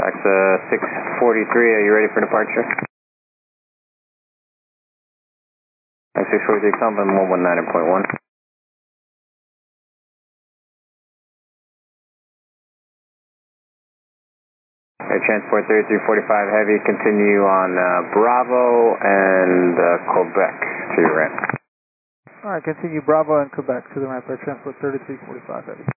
AXA 643, are you ready for departure? AXA 643, Compton 119.1. Transport 3345 Heavy, continue on Bravo and Quebec to your right. Alright, continue Bravo and Quebec to the ramp by Transport 3345 Heavy.